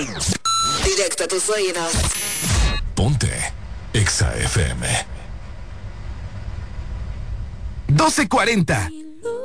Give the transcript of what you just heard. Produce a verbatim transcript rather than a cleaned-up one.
Directo a tus oídos. Ponte Exa F M. doce cuarenta.